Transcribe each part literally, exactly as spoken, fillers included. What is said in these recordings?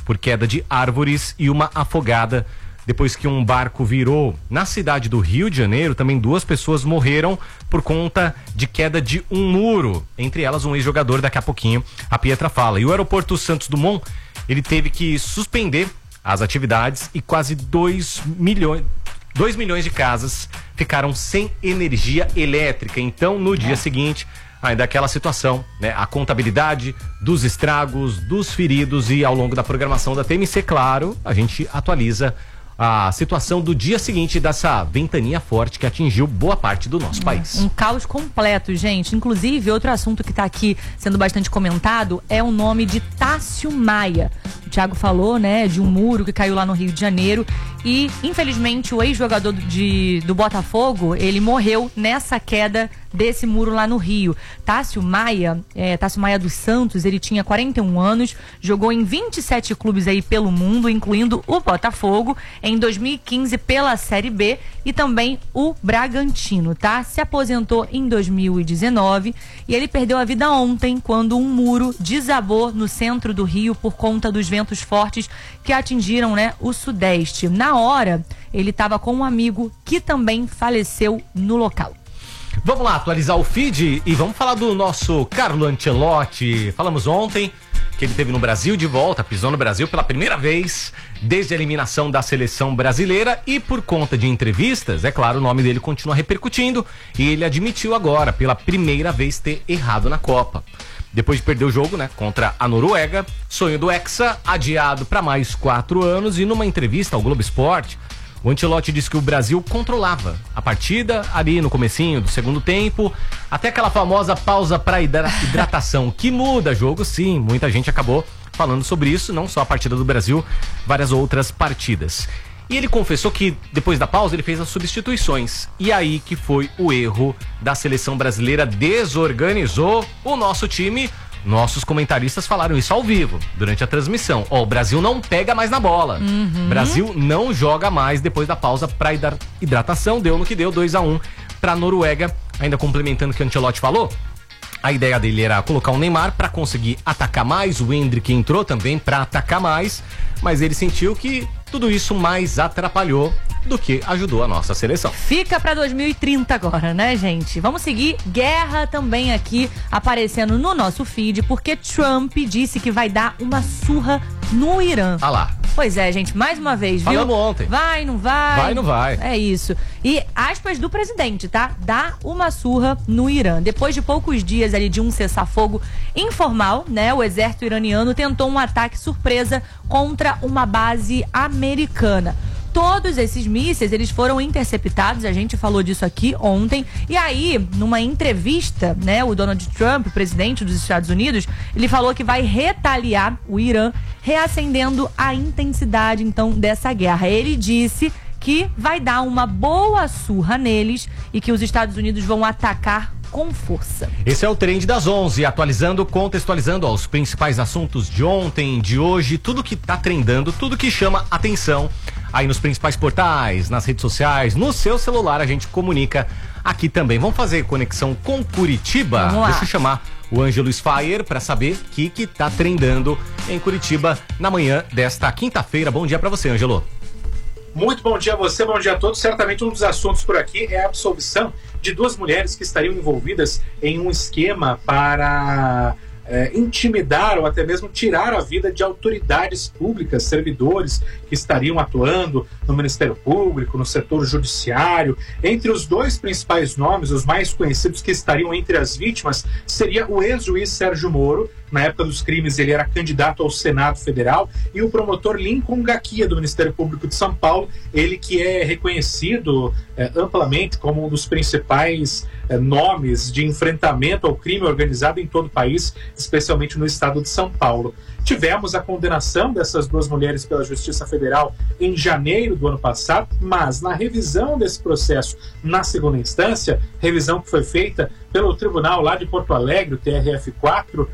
por queda de árvores e uma afogada. Depois que um barco virou na cidade do Rio de Janeiro, também duas pessoas morreram por conta de queda de um muro. Entre elas, um ex-jogador, daqui a pouquinho a Pietra fala. E o aeroporto Santos Dumont, ele teve que suspender as atividades e quase dois milhões, dois milhões de casas ficaram sem energia elétrica. Então, no dia é. seguinte, ainda aquela situação, né? A contabilidade dos estragos, dos feridos e ao longo da programação da T M C, claro, a gente atualiza a situação do dia seguinte dessa ventania forte que atingiu boa parte do nosso país. Um caos completo, gente. Inclusive, outro assunto que está aqui sendo bastante comentado é o nome de Tássio Maia. O Thiago falou, né, de um muro que caiu lá no Rio de Janeiro e, infelizmente, o ex-jogador de, do Botafogo, ele morreu nessa queda desse muro lá no Rio. Tássio Maia, é, Tássio Maia dos Santos, ele tinha quarenta e um anos, jogou em vinte e sete clubes aí pelo mundo, incluindo o Botafogo, em dois mil e quinze pela Série B e também o Bragantino, tá? Se aposentou em dois mil e dezenove e ele perdeu a vida ontem quando um muro desabou no centro do Rio por conta dos ventos fortes que atingiram, né, o sudeste. Na hora, ele estava com um amigo que também faleceu no local. Vamos lá, atualizar o feed e vamos falar do nosso Carlo Ancelotti. Falamos ontem que ele esteve no Brasil de volta, pisou no Brasil pela primeira vez desde a eliminação da seleção brasileira e por conta de entrevistas, é claro, o nome dele continua repercutindo e ele admitiu agora, pela primeira vez, ter errado na Copa. Depois de perder o jogo, né, contra a Noruega, sonho do Hexa adiado para mais quatro anos e numa entrevista ao Globo Esporte, o Ancelotti disse que o Brasil controlava a partida ali no comecinho do segundo tempo, até aquela famosa pausa para hidratação, que muda jogo, sim, muita gente acabou falando sobre isso, não só a partida do Brasil, várias outras partidas. E ele confessou que depois da pausa ele fez as substituições, e aí que foi o erro da seleção brasileira, desorganizou o nosso time. Nossos comentaristas falaram isso ao vivo, durante a transmissão. Ó, oh, o Brasil não pega mais na bola. Uhum. Brasil não joga mais depois da pausa para hidratação. Deu no que deu, dois a um para a Noruega. Ainda complementando o que o Ancelotti falou, a ideia dele era colocar o Neymar para conseguir atacar mais. O Endrick entrou também para atacar mais. Mas ele sentiu que tudo isso mais atrapalhou do que ajudou a nossa seleção. Fica pra dois mil e trinta agora, né, gente? Vamos seguir. Guerra também aqui aparecendo no nosso feed, porque Trump disse que vai dar uma surra no Irã. Ah lá. Pois é, gente, mais uma vez, viu? Falamos ontem. Vai, não vai? Vai, não vai. É isso. E aspas do presidente, tá? Dá uma surra no Irã. Depois de poucos dias ali de um cessar-fogo informal, né? O exército iraniano tentou um ataque surpresa contra uma base americana. Todos esses mísseis, eles foram interceptados, a gente falou disso aqui ontem, e aí, numa entrevista, né, o Donald Trump, o presidente dos Estados Unidos, ele falou que vai retaliar o Irã, reacendendo a intensidade, então, dessa guerra. Ele disse que vai dar uma boa surra neles e que os Estados Unidos vão atacar com força. Esse é o Trend das onze, atualizando, contextualizando ó, os principais assuntos de ontem, de hoje, tudo que tá trendando, tudo que chama atenção aí nos principais portais, nas redes sociais, no seu celular, a gente comunica aqui também. Vamos fazer conexão com Curitiba? Deixa eu chamar o Ângelo Sfaier para saber o que que tá trendando em Curitiba na manhã desta quinta-feira. Bom dia para você, Ângelo. Muito bom dia a você, bom dia a todos. Certamente um dos assuntos por aqui é a absolvição de duas mulheres que estariam envolvidas em um esquema para é, intimidar ou até mesmo tirar a vida de autoridades públicas, servidores que estariam atuando no Ministério Público, no setor judiciário. Entre os dois principais nomes, os mais conhecidos que estariam entre as vítimas, seria o ex-juiz Sérgio Moro. Na época dos crimes, ele era candidato ao Senado Federal, e o promotor Lincoln Gaquia, do Ministério Público de São Paulo, ele que é reconhecido é, amplamente como um dos principais é, nomes de enfrentamento ao crime organizado em todo o país, especialmente no estado de São Paulo. Tivemos a condenação dessas duas mulheres pela Justiça Federal em janeiro do ano passado, mas na revisão desse processo na segunda instância, revisão que foi feita pelo tribunal lá de Porto Alegre, o T R F quatro,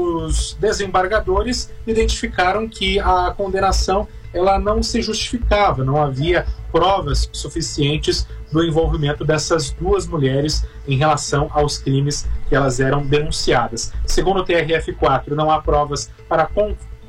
os desembargadores identificaram que a condenação ela não se justificava, não havia provas suficientes do envolvimento dessas duas mulheres em relação aos crimes que elas eram denunciadas. Segundo o T R F quatro, não há provas para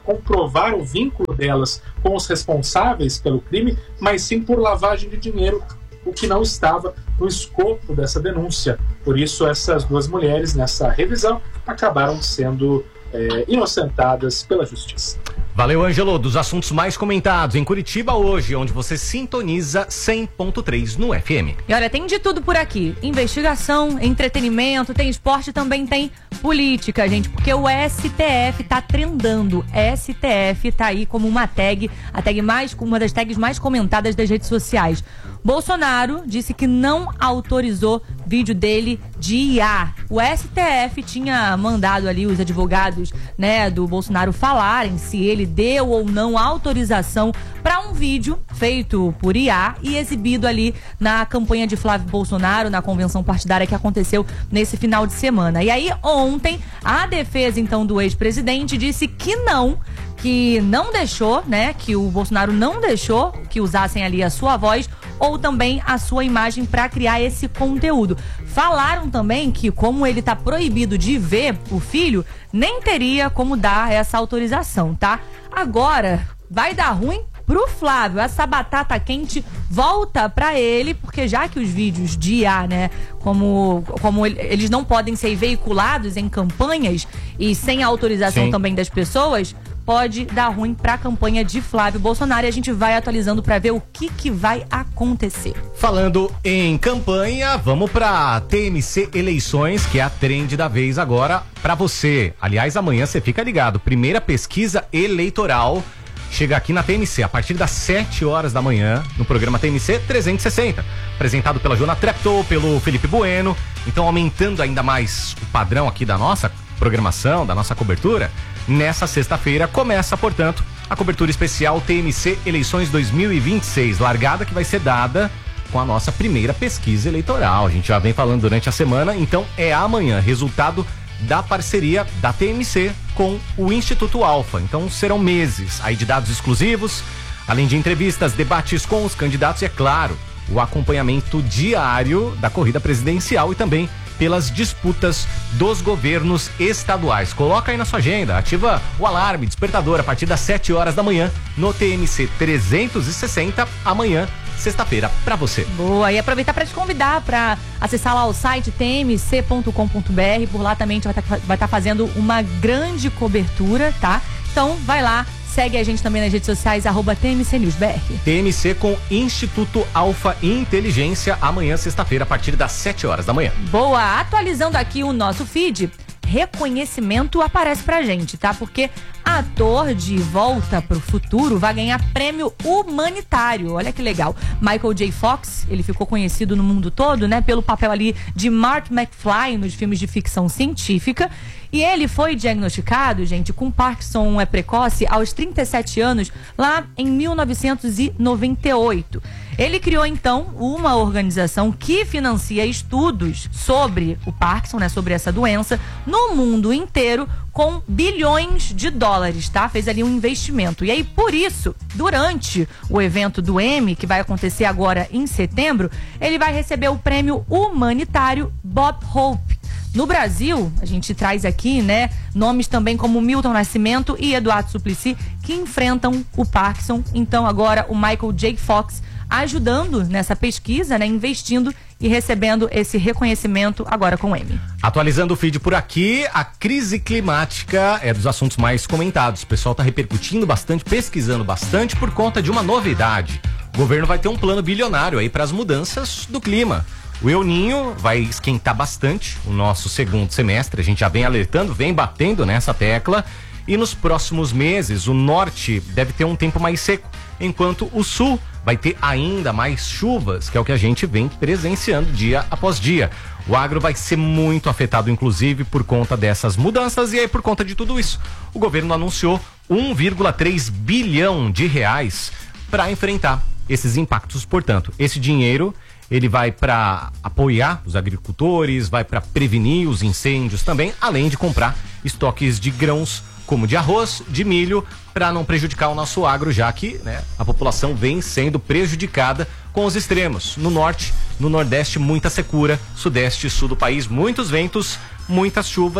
comprovar o vínculo delas com os responsáveis pelo crime, mas sim por lavagem de dinheiro, o que não estava no escopo dessa denúncia. Por isso, essas duas mulheres, nessa revisão, acabaram sendo é, inocentadas pela justiça. Valeu, Ângelo. Dos assuntos mais comentados em Curitiba hoje, onde você sintoniza cem ponto três no F M. E olha, tem de tudo por aqui. Investigação, entretenimento, tem esporte, também tem política, gente, porque o S T F tá trendando. S T F tá aí como uma tag, a tag mais, uma das tags mais comentadas das redes sociais. Bolsonaro disse que não autorizou vídeo dele de I A. O S T F tinha mandado ali os advogados, né, do Bolsonaro falarem se ele deu ou não autorização para um vídeo feito por I A e exibido ali na campanha de Flávio Bolsonaro, na convenção partidária que aconteceu nesse final de semana. E aí, ontem, a defesa, então, do ex-presidente disse que não, que não deixou, né, que o Bolsonaro não deixou que usassem ali a sua voz ou também a sua imagem para criar esse conteúdo. Falaram também que, como ele tá proibido de ver o filho, nem teria como dar essa autorização, tá? Agora, vai dar ruim pro Flávio. Essa batata quente volta pra ele, porque já que os vídeos de I A, né, como, como eles não podem ser veiculados em campanhas e sem a autorização Sim. também das pessoas, pode dar ruim para a campanha de Flávio Bolsonaro, e a gente vai atualizando para ver o que, que vai acontecer. Falando em campanha, vamos para T M C Eleições, que é a trend da vez agora para você. Aliás, amanhã você fica ligado. Primeira pesquisa eleitoral chega aqui na T M C a partir das sete horas da manhã, no programa T M C trezentos e sessenta, apresentado pela Joana Treptow, pelo Felipe Bueno. Então, aumentando ainda mais o padrão aqui da nossa programação, da nossa cobertura. Nessa sexta-feira começa, portanto, a cobertura especial T M C Eleições dois mil e vinte e seis, largada que vai ser dada com a nossa primeira pesquisa eleitoral. A gente já vem falando durante a semana, então é amanhã, resultado da parceria da T M C com o Instituto Alfa. Então serão meses aí de dados exclusivos, além de entrevistas, debates com os candidatos e, é claro, o acompanhamento diário da corrida presidencial e também pelas disputas dos governos estaduais. Coloca aí na sua agenda, ativa o alarme, despertador, a partir das sete horas da manhã, no T M C trezentos e sessenta, amanhã, sexta-feira, pra você. Boa, e aproveitar para te convidar para acessar lá o site t m c ponto com ponto b r, por lá também a gente vai estar vai tá fazendo uma grande cobertura, tá? Então, vai lá, segue a gente também nas redes sociais, arroba T M C News B R. T M C com Instituto Alfa Inteligência, amanhã, sexta-feira, a partir das sete horas da manhã. Boa, atualizando aqui o nosso feed, reconhecimento aparece pra gente, tá? Porque ator de Volta pro Futuro vai ganhar prêmio humanitário. Olha que legal. Michael J. Fox, ele ficou conhecido no mundo todo, né, pelo papel ali de Marty McFly nos filmes de ficção científica. E ele foi diagnosticado, gente, com Parkinson é precoce aos trinta e sete anos, lá em mil novecentos e noventa e oito. Ele criou, então, uma organização que financia estudos sobre o Parkinson, né, sobre essa doença, no mundo inteiro, com bilhões de dólares, tá? Fez ali um investimento. E aí, por isso, durante o evento do M, que vai acontecer agora em setembro, ele vai receber o prêmio humanitário Bob Hope. No Brasil, a gente traz aqui, né, nomes também como Milton Nascimento e Eduardo Suplicy, que enfrentam o Parkinson. Então, agora, o Michael J. Fox ajudando nessa pesquisa, né, investindo e recebendo esse reconhecimento agora com o M. Atualizando o feed por aqui, a crise climática é dos assuntos mais comentados. O pessoal está repercutindo bastante, pesquisando bastante por conta de uma novidade. O governo vai ter um plano bilionário aí para as mudanças do clima. O El Ninho vai esquentar bastante o nosso segundo semestre, a gente já vem alertando, vem batendo nessa tecla, e nos próximos meses o norte deve ter um tempo mais seco, enquanto o sul vai ter ainda mais chuvas, que é o que a gente vem presenciando dia após dia. O agro vai ser muito afetado, inclusive, por conta dessas mudanças, e aí, por conta de tudo isso, o governo anunciou um vírgula três bilhão de reais para enfrentar esses impactos. Portanto, esse dinheiro ele vai para apoiar os agricultores, vai para prevenir os incêndios também, além de comprar estoques de grãos como de arroz, de milho, para não prejudicar o nosso agro, já que, né, a população vem sendo prejudicada com os extremos. No norte, no nordeste, muita secura, sudeste e sul do país, muitos ventos, muitas chuvas,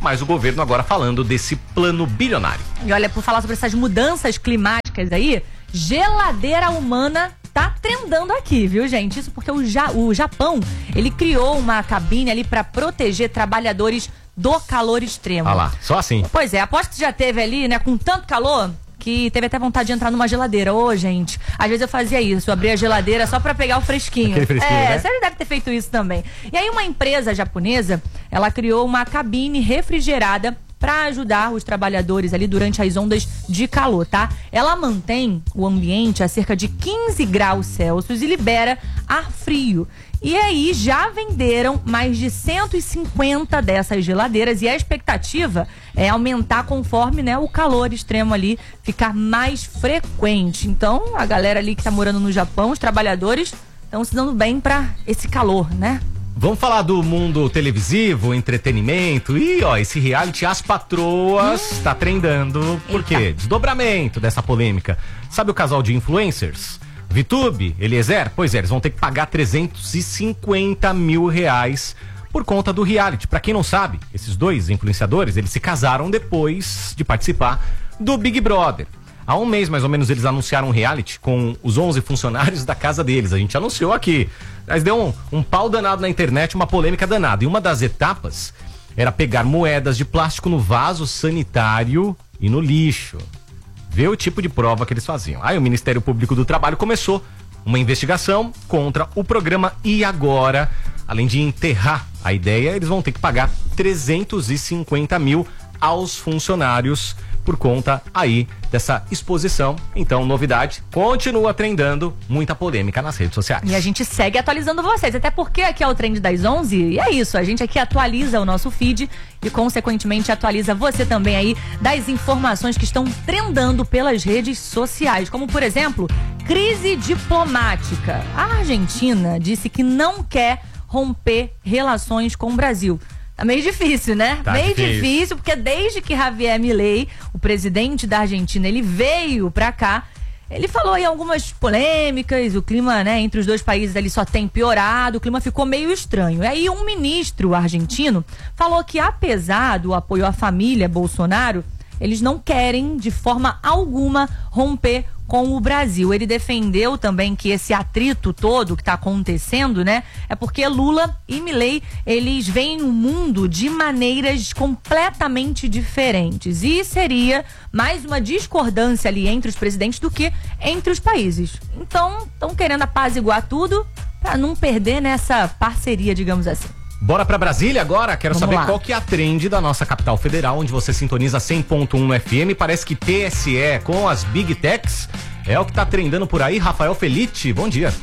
mas o governo agora falando desse plano bilionário. E olha, por falar sobre essas mudanças climáticas aí, geladeira humana tá trendando aqui, viu, gente? Isso porque o, ja o Japão, ele criou uma cabine ali para proteger trabalhadores do calor extremo. Ah lá, só assim. Pois é, aposto que já teve ali, né, com tanto calor, que teve até vontade de entrar numa geladeira. Ô, gente, às vezes eu fazia isso, eu abria a geladeira só pra pegar o fresquinho. Aquele fresquinho, é, né? Você deve ter feito isso também. E aí uma empresa japonesa, ela criou uma cabine refrigerada para ajudar os trabalhadores ali durante as ondas de calor, tá? Ela mantém o ambiente a cerca de quinze graus Celsius e libera ar frio. E aí já venderam mais de cento e cinquenta dessas geladeiras e a expectativa é aumentar conforme, né, o calor extremo ali ficar mais frequente. Então, a galera ali que tá morando no Japão, os trabalhadores, estão se dando bem para esse calor, né? Vamos falar do mundo televisivo, entretenimento. E ó, esse reality As Patroas hum. tá trendando. Por quê? Eita. Desdobramento dessa polêmica. Sabe o casal de influencers? Vitube, Eliezer? Pois é, eles vão ter que pagar trezentos e cinquenta mil reais por conta do reality. Pra quem não sabe, esses dois influenciadores, eles se casaram depois de participar do Big Brother. Há um mês, mais ou menos, eles anunciaram um reality com os onze funcionários da casa deles. A gente anunciou aqui. Mas deu um, um pau danado na internet, uma polêmica danada. E uma das etapas era pegar moedas de plástico no vaso sanitário e no lixo. Ver o tipo de prova que eles faziam. Aí o Ministério Público do Trabalho começou uma investigação contra o programa E Agora. Além de enterrar a ideia, eles vão ter que pagar trezentos e cinquenta mil aos funcionários por conta aí dessa exposição. Então, novidade, continua trendando, muita polêmica nas redes sociais. E a gente segue atualizando vocês, até porque aqui é o Trend das onze, e é isso, a gente aqui atualiza o nosso feed e, consequentemente, atualiza você também aí das informações que estão trendando pelas redes sociais, como, por exemplo, crise diplomática. A Argentina disse que não quer romper relações com o Brasil. Tá meio difícil, né? Tá meio difícil. difícil, porque desde que Javier Milei, o presidente da Argentina, ele veio pra cá, ele falou aí algumas polêmicas, o clima, né, entre os dois países ali só tem piorado, o clima ficou meio estranho. E aí um ministro argentino falou que, apesar do apoio à família Bolsonaro, eles não querem de forma alguma romper com o Brasil. Ele defendeu também que esse atrito todo que está acontecendo, né, é porque Lula e Milei, eles veem o mundo de maneiras completamente diferentes. E seria mais uma discordância ali entre os presidentes do que entre os países. Então, estão querendo apaziguar tudo para não perder nessa parceria, digamos assim. Bora pra Brasília agora? Quero Vamos saber lá. qual que é a trend da nossa capital federal, onde você sintoniza cem ponto um F M. Parece que T S E com as Big Techs é o que tá trendando por aí. Rafael Felite, bom dia.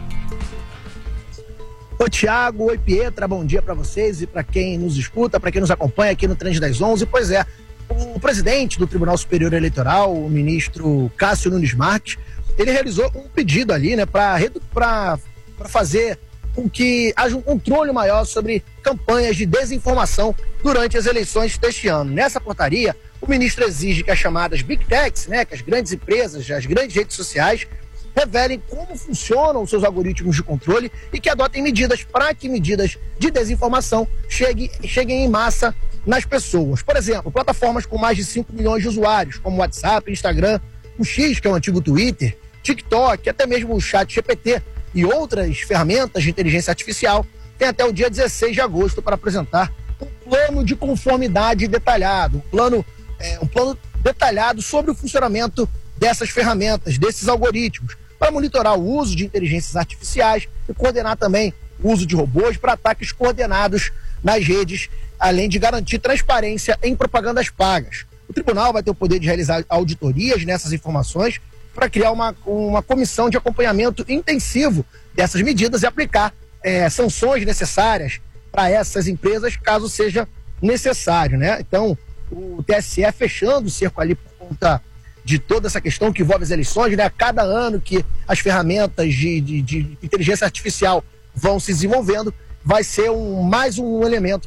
Oi, Thiago, oi, Pietra, bom dia pra vocês e pra quem nos escuta, pra quem nos acompanha aqui no Trend das onze. Pois é, o presidente do Tribunal Superior Eleitoral, o ministro Cássio Nunes Marques, ele realizou um pedido ali, né, pra, pra, pra fazer com que haja um controle maior sobre campanhas de desinformação durante as eleições deste ano. Nessa portaria, o ministro exige que as chamadas Big Techs, né, que as grandes empresas, as grandes redes sociais, revelem como funcionam os seus algoritmos de controle e que adotem medidas para que medidas de desinformação cheguem, cheguem em massa nas pessoas. Por exemplo, plataformas com mais de cinco milhões de usuários, como WhatsApp, Instagram, o X, que é o antigo Twitter, TikTok, até mesmo o Chat G P T, e outras ferramentas de inteligência artificial, tem até o dia dezesseis de agosto para apresentar um plano de conformidade detalhado, um plano, é, um plano detalhado sobre o funcionamento dessas ferramentas, desses algoritmos, para monitorar o uso de inteligências artificiais e coordenar também o uso de robôs para ataques coordenados nas redes, além de garantir transparência em propagandas pagas. O tribunal vai ter o poder de realizar auditorias nessas informações para criar uma, uma comissão de acompanhamento intensivo dessas medidas e aplicar é, sanções necessárias para essas empresas, caso seja necessário, né? Então, o T S E fechando o cerco ali por conta de toda essa questão que envolve as eleições, né? A cada ano que as ferramentas de, de, de inteligência artificial vão se desenvolvendo, vai ser um, mais um elemento para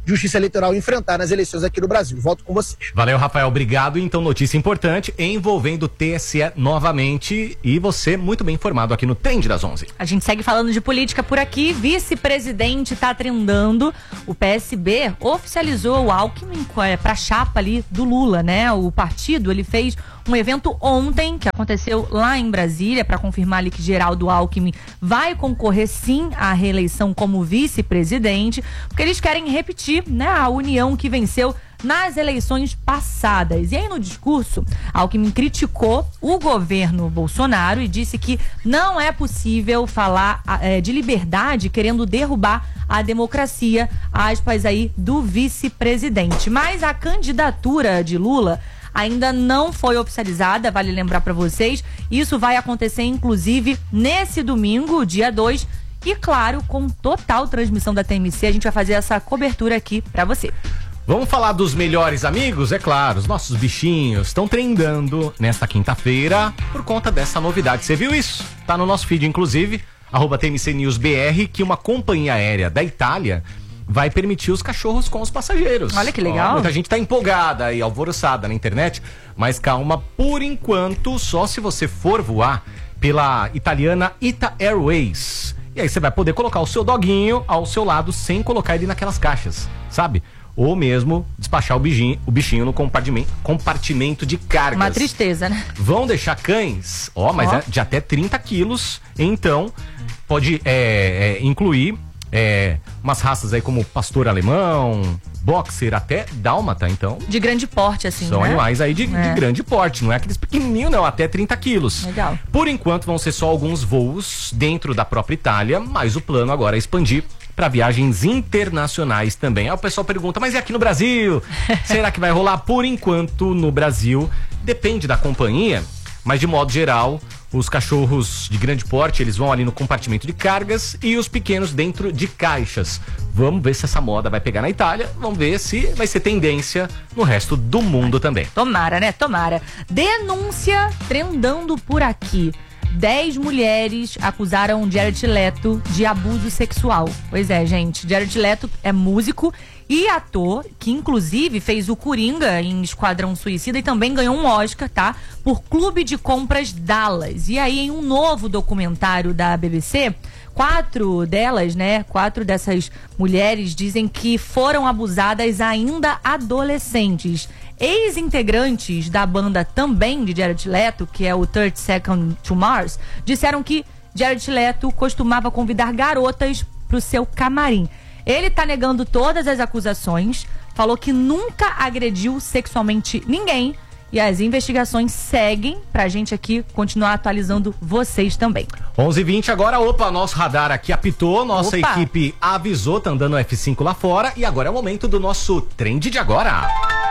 Justiça Eleitoral enfrentar nas eleições aqui no Brasil. Volto com vocês. Valeu, Rafael, obrigado. Então, notícia importante envolvendo o T S E novamente e você muito bem informado aqui no Trend das onze. A gente segue falando de política por aqui. Vice-presidente tá trendando. O P S B oficializou o Alckmin para a chapa ali do Lula, né? O partido, ele fez um evento ontem, que aconteceu lá em Brasília, para confirmar ali que Geraldo Alckmin vai concorrer sim à reeleição como vice-presidente, porque eles querem repetir, né, a união que venceu nas eleições passadas. E aí no discurso, Alckmin criticou o governo Bolsonaro e disse que não é possível falar é, de liberdade querendo derrubar a democracia, aspas aí, do vice-presidente. Mas a candidatura de Lula ainda não foi oficializada, vale lembrar para vocês. Isso vai acontecer, inclusive, nesse domingo, dia dois. E, claro, com total transmissão da T M C, a gente vai fazer essa cobertura aqui para você. Vamos falar dos melhores amigos? É claro, os nossos bichinhos estão treinando nesta quinta-feira por conta dessa novidade. Você viu isso? Tá no nosso feed, inclusive, arroba T M C News B R, que uma companhia aérea da Itália vai permitir os cachorros com os passageiros. Olha que legal. Ó, muita gente tá empolgada e alvoroçada na internet, mas calma, por enquanto, só se você for voar pela italiana Ita Airways. E aí você vai poder colocar o seu doguinho ao seu lado sem colocar ele naquelas caixas, sabe? Ou mesmo despachar o bichinho, o bichinho no compartimento, compartimento de cargas. Uma tristeza, né? Vão deixar cães, ó, mas Ó. é de até trinta quilos, então pode é, é, incluir É, umas raças aí como pastor alemão, boxer, até dálmata, então. De grande porte, assim, São né? animais aí de, É. de grande porte, não é aqueles pequenininhos não, até trinta quilos. Legal. Por enquanto vão ser só alguns voos dentro da própria Itália, mas o plano agora é expandir para viagens internacionais também. Aí o pessoal pergunta, mas e aqui no Brasil? Será que vai rolar? Por enquanto no Brasil, depende da companhia, mas de modo geral, os cachorros de grande porte, eles vão ali no compartimento de cargas e os pequenos dentro de caixas. Vamos ver se essa moda vai pegar na Itália, vamos ver se vai ser tendência no resto do mundo também. Tomara, né? Tomara. Denúncia trendando por aqui. Dez mulheres acusaram Jared Leto de abuso sexual. Pois é, gente. Jared Leto é músico e ator, que inclusive fez o Coringa em Esquadrão Suicida e também ganhou um Oscar, tá? Por Clube de Compras Dallas. E aí, em um novo documentário da B B C, quatro delas, né? Quatro dessas mulheres dizem que foram abusadas ainda adolescentes. Ex-integrantes da banda também de Jared Leto, que é o thirty Seconds to Mars, disseram que Jared Leto costumava convidar garotas pro seu camarim. Ele tá negando todas as acusações, falou que nunca agrediu sexualmente ninguém e as investigações seguem pra gente aqui continuar atualizando vocês também. onze e vinte agora, opa, nosso radar aqui apitou, nossa Opa. equipe avisou, tá andando F cinco lá fora e agora é o momento do nosso Trend de Agora.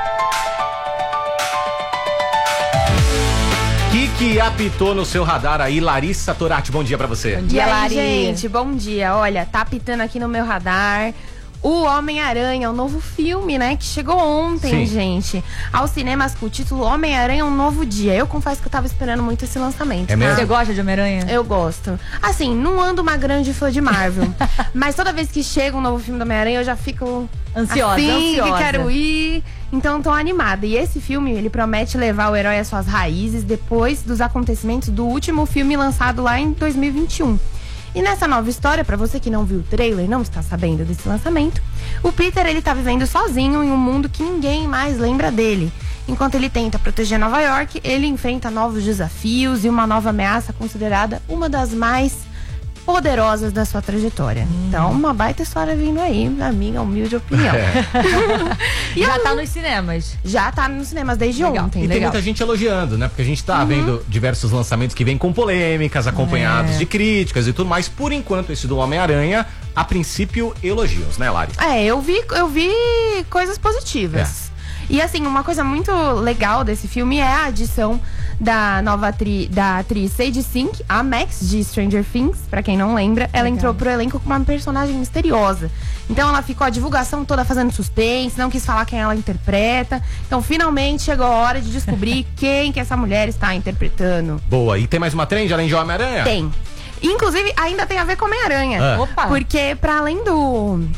Que que apitou no seu radar aí, Larissa Torati, bom dia pra você. Bom E dia, aí, Lari. gente, bom dia. Olha, tá apitando aqui no meu radar o Homem-Aranha, o novo filme, né, que chegou ontem, Sim. gente, aos cinemas com o título Homem-Aranha, um novo dia. Eu confesso que eu tava esperando muito esse lançamento. É tá? mesmo? Você gosta de Homem-Aranha? Eu gosto. Assim, não ando uma grande fã de Marvel, mas toda vez que chega um novo filme do Homem-Aranha, eu já fico Ansiosa, assim, ansiosa. que quero ir. Então tô animada. E esse filme, ele promete levar o herói às suas raízes depois dos acontecimentos do último filme lançado lá em dois mil e vinte e um. E nessa nova história, pra você que não viu o trailer, não está sabendo desse lançamento, o Peter, ele tá vivendo sozinho em um mundo que ninguém mais lembra dele. Enquanto ele tenta proteger Nova York, ele enfrenta novos desafios e uma nova ameaça considerada uma das mais poderosas da sua trajetória. Hum. Então, uma baita história vindo aí, na minha humilde opinião. É. E Já eu- tá nos cinemas. Já tá nos cinemas desde Legal. ontem. E tem Legal. muita gente elogiando, né? Porque a gente tá vendo diversos lançamentos que vêm com polêmicas, acompanhados É. de críticas e tudo mais. Por enquanto, esse do Homem-Aranha, a princípio, elogios, né, Lari? É, eu vi, eu vi coisas positivas. E assim, uma coisa muito legal desse filme é a adição da nova atri, da atriz Sadie Sink, a Max de Stranger Things, pra quem não lembra. Ela Legal. entrou pro elenco com uma personagem misteriosa. Então ela ficou a divulgação toda fazendo suspense, não quis falar quem ela interpreta. Então finalmente chegou a hora de descobrir quem que essa mulher está interpretando. Boa. E tem mais uma trend além de Homem-Aranha? Tem. Inclusive, ainda tem a ver com Homem-Aranha. Ah. Opa. Porque, pra além do,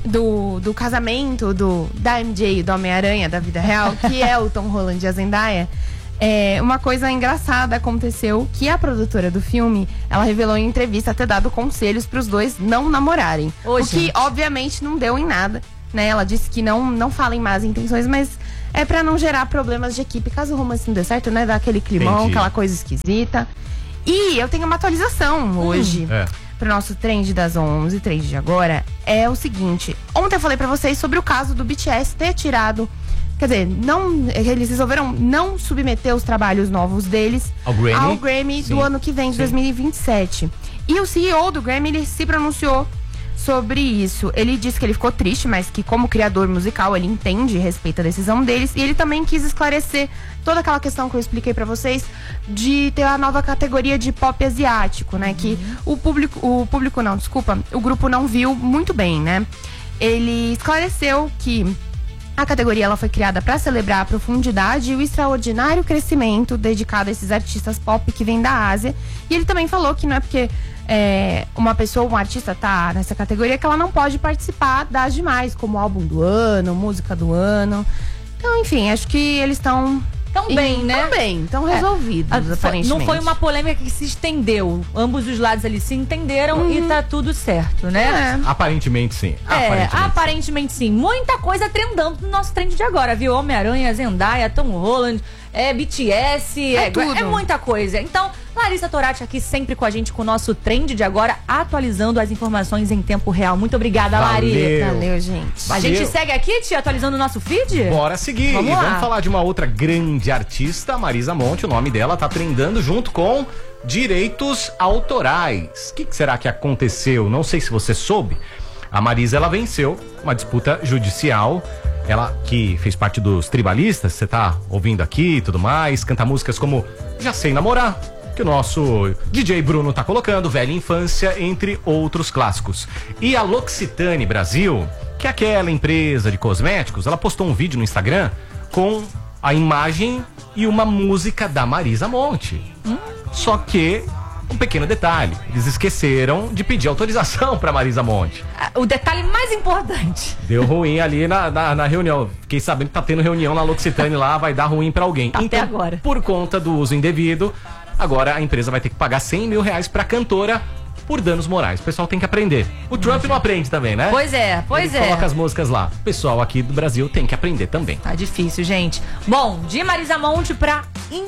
do, do casamento do, da M J e do Homem-Aranha da vida real, que é o Tom Holland e a Zendaya, é, uma coisa engraçada aconteceu, que a produtora do filme, ela revelou em entrevista ter dado conselhos pros dois não namorarem. Ô, o gente. que, obviamente, não deu em nada, né? Ela disse que não, não falem más intenções, mas é pra não gerar problemas de equipe, caso o romance não dê certo, né? Dar aquele climão, Entendi. aquela coisa esquisita. E eu tenho uma atualização hoje. É. Pro nosso trend das onze, trend de agora, é o seguinte. Ontem eu falei pra vocês sobre o caso do B T S ter tirado, quer dizer, não, eles resolveram não submeter os trabalhos novos deles Ao Grammy? ao Grammy Sim. do ano que vem, de Sim. dois mil e vinte e sete. E o C E O do Grammy, ele se pronunciou sobre isso. Ele disse que ele ficou triste, mas que como criador musical ele entende e respeita a decisão deles. E ele também quis esclarecer toda aquela questão que eu expliquei pra vocês de ter a nova categoria de pop asiático, né? Uhum. Que o público, o público não, desculpa, o grupo não viu muito bem, né? Ele esclareceu que a categoria ela foi criada para celebrar a profundidade e o extraordinário crescimento dedicado a esses artistas pop que vêm da Ásia. E ele também falou que não é porque é, uma pessoa, um artista tá nessa categoria que ela não pode participar das demais, como álbum do ano, música do ano. Então, enfim, acho que eles estão Tão bem, né? Tão bem, estão resolvidos, Ah, foi- aparentemente. não foi uma polêmica que se estendeu. Ambos os lados ali se entenderam e tá tudo certo, né? É. Aparentemente sim. É, aparentemente sim. Muita coisa trendando no nosso trend de agora, viu? Homem-Aranha, Zendaya, Tom Holland, é, B T S, É é, tudo. é muita coisa. Então, Larissa Torati aqui sempre com a gente com o nosso trend de agora, atualizando as informações em tempo real. Muito obrigada, Lari. Valeu. Valeu, gente. A Valeu. gente segue aqui, te atualizando o nosso feed? Bora seguir. Vamos E lá. vamos falar de uma outra grande artista, Marisa Monte. O nome dela tá trendando junto com direitos autorais. O que, que será que aconteceu? Não sei se você soube. A Marisa, ela venceu uma disputa judicial. Ela que fez parte dos tribalistas, você tá ouvindo aqui e tudo mais, canta músicas como Já Sei Namorar, que o nosso D J Bruno tá colocando, Velha Infância, entre outros clássicos. E a L'Occitane Brasil, que é aquela empresa de cosméticos, ela postou um vídeo no Instagram com a imagem e uma música da Marisa Monte. Hum? Só que, um pequeno detalhe, eles esqueceram de pedir autorização pra Marisa Monte. O detalhe mais importante. Deu ruim ali na, na, na reunião. Fiquei sabendo que tá tendo reunião na L'Occitane lá, vai dar ruim pra alguém. Até então, agora. por conta do uso indevido, agora a empresa vai ter que pagar cem mil reais pra cantora por danos morais. O pessoal tem que aprender. O Trump não aprende também, né? Pois é, pois Ele é. coloca as músicas lá. O pessoal aqui do Brasil tem que aprender também. Tá difícil, gente. Bom, de Marisa Monte pra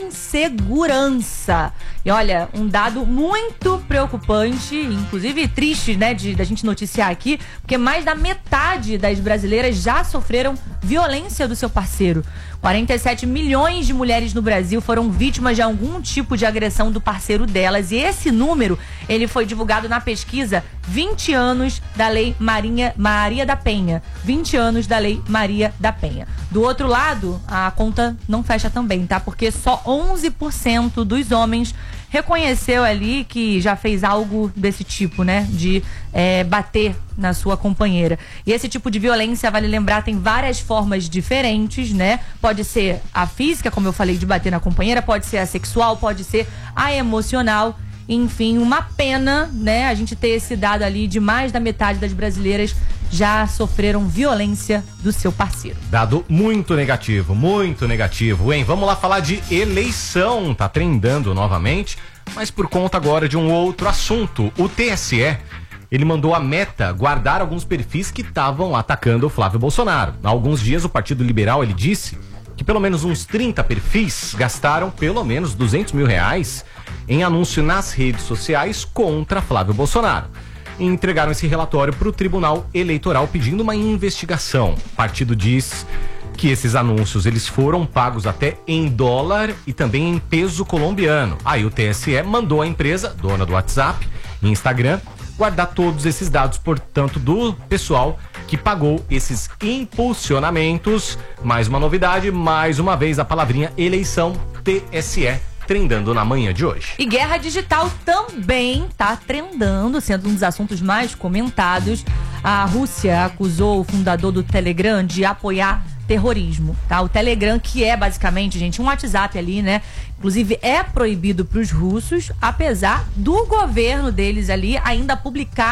insegurança. E olha, um dado muito preocupante, inclusive triste, né, de da gente noticiar aqui, porque mais da metade das brasileiras já sofreram violência do seu parceiro. quarenta e sete milhões de mulheres no Brasil foram vítimas de algum tipo de agressão do parceiro delas. E esse número, ele foi divulgado na pesquisa vinte anos da Lei Marinha, Maria da Penha. vinte anos da Lei Maria da Penha. Do outro lado, a conta não fecha também, tá? Porque só onze por cento dos homens reconheceu ali que já fez algo desse tipo, né? De é, bater na sua companheira. E esse tipo de violência, vale lembrar, tem várias formas diferentes, né? Pode ser a física, como eu falei, de bater na companheira, pode ser a sexual, pode ser a emocional. Enfim, uma pena, né? A gente ter esse dado ali de mais da metade das brasileiras já sofreram violência do seu parceiro. Dado muito negativo, muito negativo, hein? Vamos lá falar de eleição, tá trendando novamente, mas por conta agora de um outro assunto. O T S E, ele mandou a Meta guardar alguns perfis que estavam atacando o Flávio Bolsonaro. Há alguns dias o Partido Liberal, ele disse que pelo menos uns trinta perfis gastaram pelo menos duzentos mil reais em anúncio nas redes sociais contra Flávio Bolsonaro. E entregaram esse relatório para o Tribunal Eleitoral pedindo uma investigação. O partido diz que esses anúncios eles foram pagos até em dólar e também em peso colombiano. Aí o T S E mandou a empresa, dona do WhatsApp e Instagram, guardar todos esses dados, portanto, do pessoal que pagou esses impulsionamentos. Mais uma novidade, mais uma vez a palavrinha eleição, T S E, trendando na manhã de hoje. E guerra digital também tá trendando, sendo um dos assuntos mais comentados. A Rússia acusou o fundador do Telegram de apoiar terrorismo, tá? O Telegram, que é basicamente, gente, um WhatsApp ali, né? Inclusive é proibido para os russos, apesar do governo deles ali ainda publicar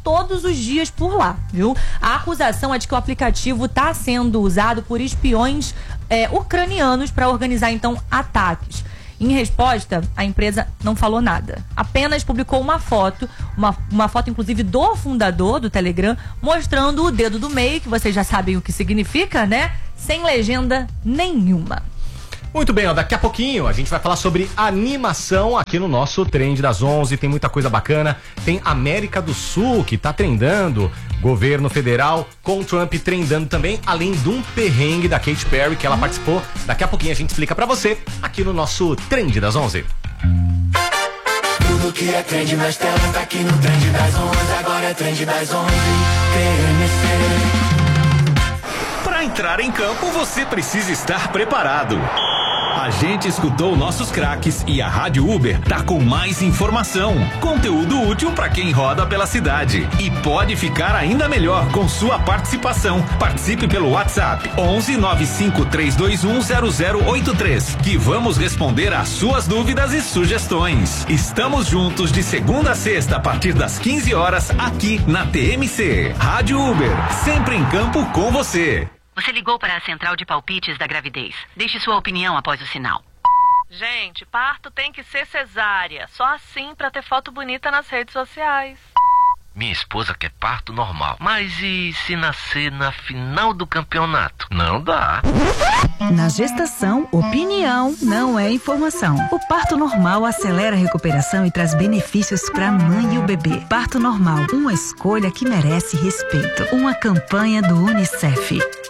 todos os dias por lá, viu? A acusação é de que o aplicativo está sendo usado por espiões é, ucranianos para organizar, então, ataques. Em resposta, a empresa não falou nada. Apenas publicou uma foto, uma, uma foto inclusive do fundador do Telegram, mostrando o dedo do meio, que vocês já sabem o que significa, né? Sem legenda nenhuma. Muito bem, ó, daqui a pouquinho a gente vai falar sobre animação aqui no nosso Trend das onze. Tem muita coisa bacana. Tem América do Sul que tá trendando. Governo federal com Trump trendando também, além de um perrengue da Katy Perry que ela hum. participou. Daqui a pouquinho a gente explica pra você aqui no nosso Trend das onze. Tudo que é trend nas telas tá aqui no Trend das onze. Agora é Trend das onze. T M C. Para entrar em campo, você precisa estar preparado. A gente escutou nossos craques e a Rádio Uber tá com mais informação, conteúdo útil para quem roda pela cidade e pode ficar ainda melhor com sua participação. Participe pelo WhatsApp onze nove cinco três dois um zero zero oito três que vamos responder às suas dúvidas e sugestões. Estamos juntos de segunda a sexta a partir das quinze horas aqui na T M C. Rádio Uber, sempre em campo com você. Você ligou para a central de palpites da gravidez. Deixe sua opinião após o sinal. Gente, parto tem que ser cesárea. Só assim para ter foto bonita nas redes sociais. Minha esposa quer parto normal. Mas e se nascer na final do campeonato? Não dá. Na gestação, opinião não é informação. O parto normal acelera a recuperação e traz benefícios para a mãe e o bebê. Parto normal, uma escolha que merece respeito. Uma campanha do UNICEF.